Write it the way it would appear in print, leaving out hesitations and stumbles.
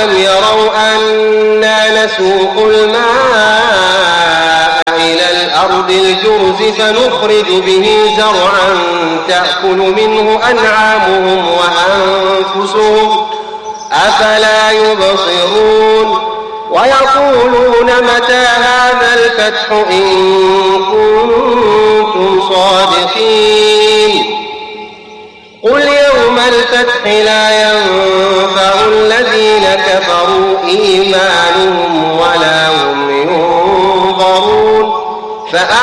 أولم يروا أنا نسوق الماء إلى الأرض الجرز فنخرج به زرعا تأكل منه أنعامهم وأنفسهم أفلا يبصرون ويقولون متى هذا الفتح إن كنتم صادقين قل يوم الفتح لا ينفع الذين كفروا إيمانهم ولا